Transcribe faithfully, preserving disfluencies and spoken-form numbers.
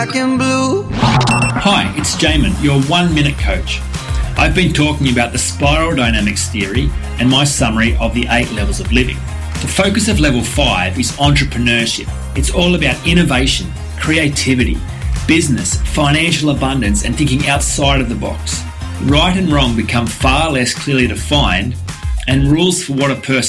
Hi, it's Jamin, your one-minute coach. I've been talking about the spiral dynamics theory and my summary of the eight levels of living. The focus of level five is entrepreneurship. It's all about innovation, creativity, business, financial abundance, and thinking outside of the box. Right and wrong become far less clearly defined, and rules for what a person